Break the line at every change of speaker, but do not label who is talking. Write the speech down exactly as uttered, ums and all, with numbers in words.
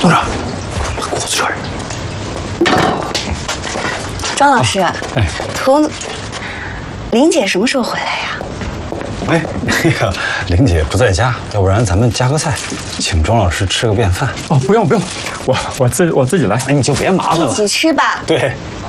坐着，把裤子扯上。
庄老师，哎，图林姐什么时候回来呀？
哎，那个林姐不在家，要不然咱们加个菜，请庄老师吃个便饭。
哦，不用不用，我我自我自己来。
哎，你就别麻烦了，
一起吃吧。
对。